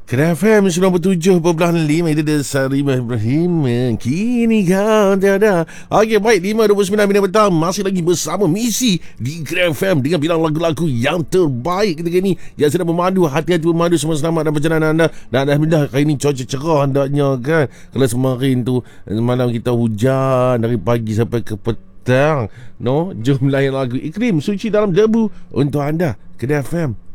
Kedai FM 97.5 Itu dia Sarimah Ibrahim. Kini kau tiada. Okey, baik, 5.29 minit petang. Masih lagi bersama Misi di Kedai FM dengan bilang lagu-lagu yang terbaik ketika ini, yang sedang memandu. Hati-hati memandu, semua selamat dalam perjalanan anda. Dan alhamdulillah kali ini cuaca cerah hendaknya kan. Kalau semarin tu malam kita hujan dari pagi sampai ke petang. No, jom layan lagu Iklim Suci Dalam Debu untuk anda. Kedai FM